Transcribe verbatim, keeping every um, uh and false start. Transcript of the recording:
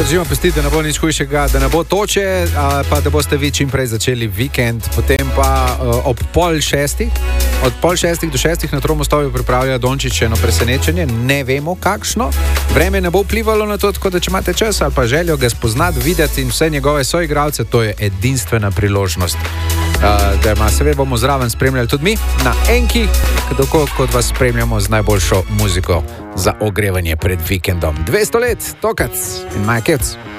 držimo pesti, da ne bo nič hujšega, da ne bo toče, pa da boste vi čim prej začeli vikend. Potem pa ob pol šestih, od pol šestih do šestih na Tromostovju pripravlja Dončić eno presenečenje, ne vemo kakšno. Vreme ne bo vplivalo na to, tako da če imate čas ali pa željo ga spoznati, videti in vse njegove soigralce, to je edinstvena priložnost. Da ima seveda bomo zraven spremljali tudi mi na Enki, tako kot vas spremljamo z najboljšo muziko za ogrevanje pred vikendom. dvesto let, Tokac in Mike Kevc.